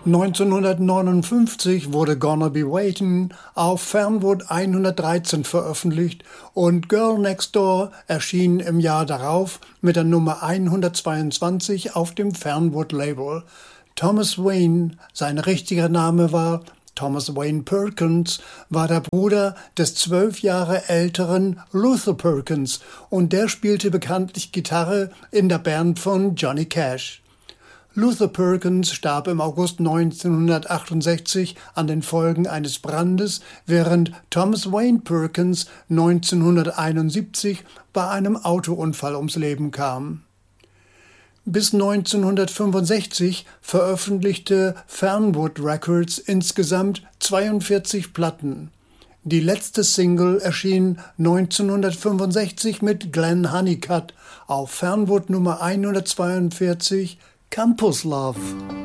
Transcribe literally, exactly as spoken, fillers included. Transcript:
neunzehnhundertneunundfünfzig wurde Gonna Be Waitin' auf Fernwood hundertdreizehn veröffentlicht und Girl Next Door erschien im Jahr darauf mit der Nummer hundertzweiundzwanzig auf dem Fernwood-Label. Thomas Wayne, sein richtiger Name war Thomas Wayne Perkins, war der Bruder des zwölf Jahre älteren Luther Perkins und der spielte bekanntlich Gitarre in der Band von Johnny Cash. Luther Perkins starb im August neunzehnhundertachtundsechzig an den Folgen eines Brandes, während Thomas Wayne Perkins neunzehnhunderteinundsiebzig bei einem Autounfall ums Leben kam. Bis neunzehnhundertfünfundsechzig veröffentlichte Fernwood Records insgesamt zweiundvierzig Platten. Die letzte Single erschien neunzehnhundertfünfundsechzig mit Glenn Honeycutt auf Fernwood Nummer hundertzweiundvierzig, Campus Love.